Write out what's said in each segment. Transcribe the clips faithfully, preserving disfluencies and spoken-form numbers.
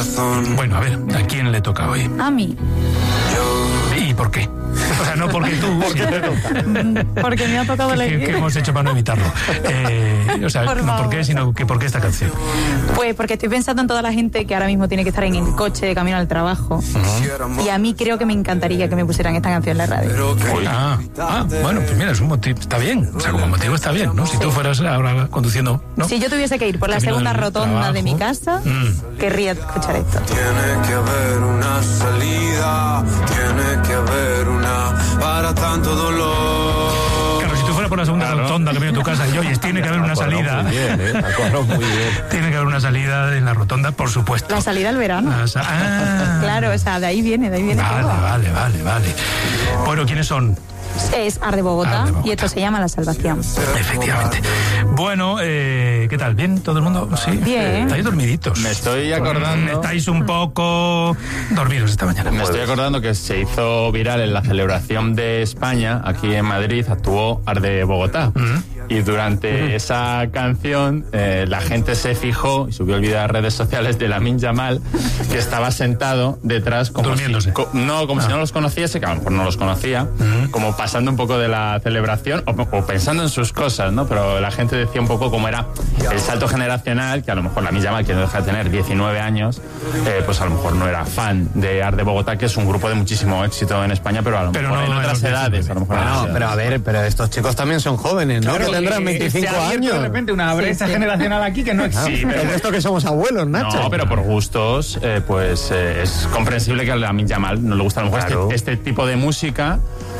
corazón. Bueno, a ver, ¿a quién le toca hoy? A mí. ¿Y por qué? O sea, no porque tú, sino Porque me ha tocado ¿qué, elegir. qué hemos hecho para no evitarlo? Eh, o sea, Por no por favor. qué, sino que por qué esta canción. Pues porque estoy pensando en toda la gente que ahora mismo tiene que estar en el coche de camino al trabajo. Y a mí creo que me encantaría que me pusieran esta canción en la radio. Ah, ah, bueno, pues mira, es un motivo, está bien. O sea, como motivo está bien, ¿no? Si tú fueras ahora conduciendo, ¿no? Si yo tuviese que ir por la Camino segunda del rotonda trabajo. de mi casa, Mm. querría escuchar esto. Tiene que haber una salida, tiene que haber una para tanto dolor. Claro, si tú fueras por la segunda Claro. rotonda que viene a tu casa y oyes, tiene que haber una Acordó salida. Muy bien, ¿eh? Acordó muy bien. Tiene que haber una salida en la rotonda, por supuesto. La salida al verano. La sa- ah. Claro, o sea, de ahí viene, de ahí viene Vale, todo. vale, vale, vale. Bueno, ¿quiénes son? Es Ar de Bogotá, Ar de Bogotá. y esto se llama La Salvación. Efectivamente. Bueno, eh, ¿qué tal? ¿Bien? ¿Todo el mundo? Sí. Bien. ¿Estáis dormiditos? Me estoy acordando. Estáis un poco dormidos esta mañana. Me estoy acordando que se hizo viral en la celebración de España, aquí en Madrid, actuó Ar de Bogotá. Y durante esa canción, eh, la gente se fijó y subió el vídeo a las redes sociales de Lamine Yamal, que estaba sentado detrás como Durmiéndose. si, co- no, como Ah. si no los conociese, que a lo mejor no los conocía, como pasando un poco de la celebración o, o pensando en sus cosas, ¿no? Pero la gente decía un poco cómo era el salto generacional, que a lo mejor Lamine Yamal, que no deja de tener diecinueve años, eh, pues a lo mejor no era fan de Ar de Bogotá, que es un grupo de muchísimo éxito en España, pero a lo Pero mejor no en en otras los edades. diecinueve. A lo mejor en No, otras pero a edades. ver, pero estos chicos también son jóvenes, ¿no? Claro, que tendrán eh, veinticinco se ha abierto años. de repente una brecha Sí, sí. generacional aquí que no existe. Sí, pero- El resto que somos abuelos, Nacho. No, pero por gustos, eh, pues eh, es comprensible que a Lamine Yamal no le gusta a lo mejor Claro. este, este tipo de música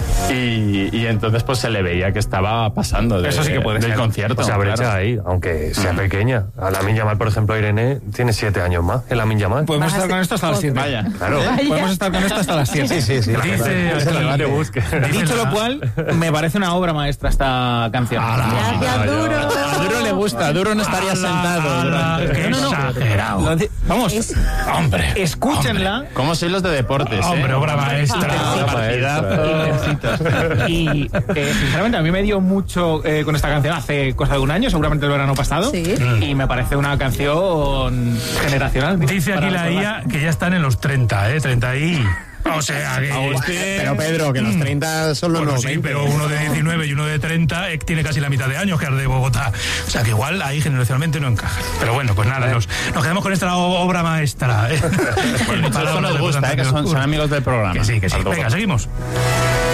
y, y entonces pues se le veía que estaba pasando de- Eso sí que puede del ser. concierto. O sea, brecha claro. ahí, aunque sea pequeña. A Lamine Yamal, por ejemplo, Irene tiene siete años más. El Lamine Yamal. Podemos Vas a estar con ser- esto hasta las siete. Vaya. Claro. Podemos estar con esto hasta las siete. Sí, sí, sí. Dice Es el aquí- Mario Busque. dice Dicho la- lo cual, me parece una obra maestra esta canción. Gracias, Duro. A Duro le gusta, Duro no estaría Ala, sentado. ala, durante- qué No, no, no. exagerado. Lo di- Vamos, Es- Hombre. escúchenla. ¿Cómo sois los de deportes? Hombre, eh? obra maestra. Ah, partidazo. Y eh, sinceramente a mí me dio mucho eh, con esta canción hace cosa de un año, seguramente el verano pasado. Sí. Y me parece una canción generacional. Dice aquí para la recordar. I A que ya están en los treinta, ¿eh? treinta y... O sea que... Pero Pedro, que los treinta son los Bueno, nuevos sí, veinte. pero uno de diecinueve y uno de treinta eh, tiene casi la mitad de años que Ar de Bogotá. O sea que igual ahí generacionalmente no encaja. Pero bueno, pues nada, nos, nos quedamos con esta o- obra maestra. ¿eh? Bueno, En palabras nos de gusta, José eh, que Antonio son, son Urco. amigos del programa. Que sí, que sí. Ar de Venga, Bogotá. seguimos.